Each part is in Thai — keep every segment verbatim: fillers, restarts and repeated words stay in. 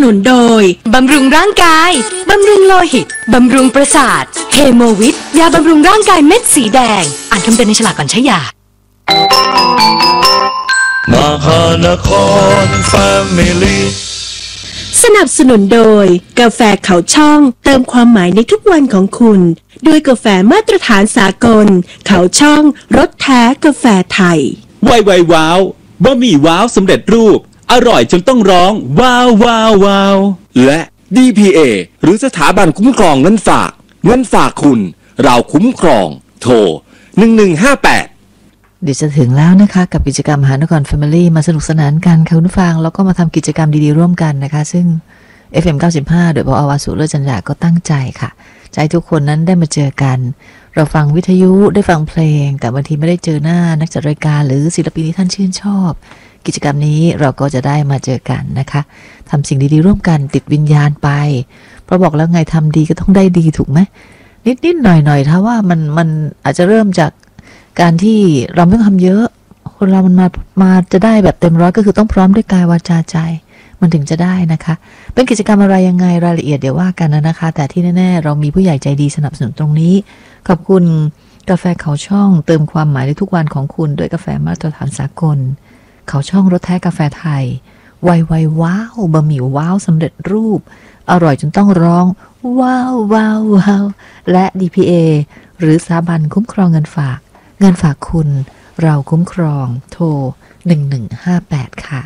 นุนโดยบำรุงร่างกายบำรุงโลหิตบำรุงประสาทเฮโมวิทยาบำรุงร่างกายเม็ดสีแดงอ่านคำเตือนในฉลากก่อนใช้ยามหานครแฟมิลี่สนับสนุนโดยกาแฟเขาช่องเติมความหมายในทุกวันของคุณด้วยกาแฟมาตรฐานสากลเขาช่องรสแท้กาแฟไทยไวไวว้าวบะหมี่ว้าวสำเร็จรูปอร่อยจนต้องร้องว้าวว้าวว้าวและ ดี พี เอ หรือสถาบันคุ้มครองเงินฝากเงินฝากคุณเราคุ้มครองโทรหนึ่งหนึ่งห้าแปดเดี๋ยวจะถึงแล้วนะคะกับกิจกรรมมหานคร Family มาสนุกสนานกันค่ะคุณผู้ฟังแล้วก็มาทำกิจกรรมดีๆร่วมกันนะคะซึ่ง เอฟ เอ็ม เก้าสิบห้า โดยพอวาสุเลิศจันยาก็ตั้งใจค่ะใจทุกคนนั้นได้มาเจอกันเราฟังวิทยุได้ฟังเพลงแต่บางทีไม่ได้เจอหน้านักจัดรายการหรือศิลปินที่ท่านชื่นชอบกิจกรรมนี้เราก็จะได้มาเจอกันนะคะทำสิ่งดีๆร่วมกันติดวิญญาณไปเพราะบอกแล้วไงทำดีก็ต้องได้ดีถูกไหมนิดๆหน่อยๆถ้าว่ามันมันอาจจะเริ่มจากการที่เราไม่ต้องทำเยอะคนเรามันมามาจะได้แบบเต็มร้อยก็คือต้องพร้อมด้วยกายวาจาใจมันถึงจะได้นะคะเป็นกิจกรรมอะไรยังไงรายละเอียดเดี๋ยวว่ากันนะคะแต่ที่แน่ๆเรามีผู้ใหญ่ใจดีสนับสนุนตรงนี้ขอบคุณกาแฟเขาช่องเติมความหมายในทุกวันของคุณด้วยกาแฟมาตรฐานสากลเขาช่องรสแท้กาแฟไทยไวไวว้าวบะหมี่ว้าวสำเร็จรูปอร่อยจนต้องร้องว้าวว้าวว้าวและ ดี พี เอ หรือสถาบันคุ้มครองเงินฝากเงินฝากคุณเราคุ้มครองโทรหนึ่งหนึ่งห้าแปดค่ะ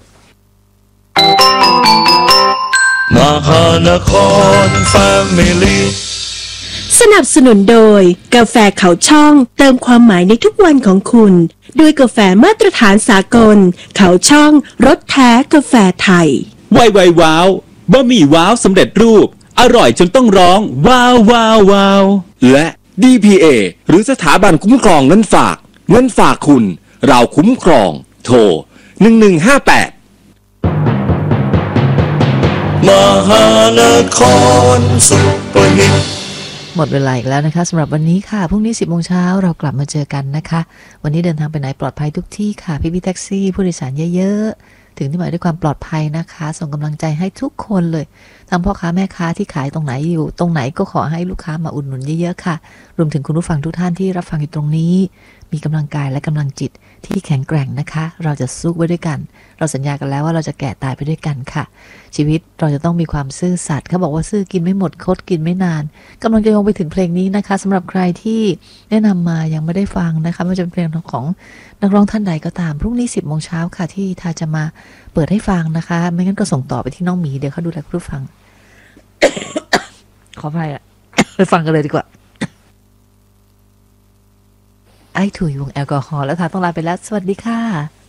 มหานครแฟมิลี่สนับสนุนโดยกาแฟเขาช่องเติมความหมายในทุกวันของคุณด้วยกาแฟมาตรฐานสากลเขาช่องรสแท้กาแฟไทยไวไวว้าวบะหมี่ว้าวสำเร็จรูปอร่อยจนต้องร้องว้าวว้าวว้าวและ ดี พี เอ หรือสถาบันคุ้มครองเงินฝากเงินฝากคุณเราคุ้มครองโทรหนึ่งหนึ่งห้าแปดมหานครสุปนิตหมดเวลาอีกแล้วนะคะสำหรับวันนี้ค่ะพรุ่งนี้สิบโมงเช้าเรากลับมาเจอกันนะคะวันนี้เดินทางไปไหนปลอดภัยทุกที่ค่ะพี่พี่แท็กซี่ผู้โดยสารเยอะๆถึงที่หมายด้วยความปลอดภัยนะคะส่งกำลังใจให้ทุกคนเลยทั้งพ่อค้าแม่ค้าที่ขายตรงไหนอยู่ตรงไหนก็ขอให้ลูกค้ามาอุดหนุนเยอะๆค่ะรวมถึงคุณผู้ฟังทุกท่านที่รับฟังอยู่ตรงนี้มีกำลังกายและกำลังจิตที่แข็งแกร่งนะคะเราจะสู้ไว้ด้วยกันเราสัญญากันแล้วว่าเราจะแก่ตายไปด้วยกันค่ะชีวิตเราจะต้องมีความซื่อสัตย์เขาบอกว่าซื่อกินไม่หมดคดกินไม่นานกำลังจะโยงไปถึงเพลงนี้นะคะสำหรับใครที่แนะนำมายังไม่ได้ฟังนะคะไม่ว่าจะเป็นเพลงของนักร้องท่านใดก็ตามพรุ่งนี้สิบโมงเช้าค่ะที่ทาจะมาเปิดให้ฟังนะคะไม่งั้นก็ส่งต่อไปที่น้องหมีเดี๋ยวเขาดูแลผู้ฟัง ขออภัยอ่ะ ไปฟังกันเลยดีกว่าไอ้ถุยวงแอลกอฮอล์แล้วค่ะต้องลาไปแล้วสวัสดีค่ะ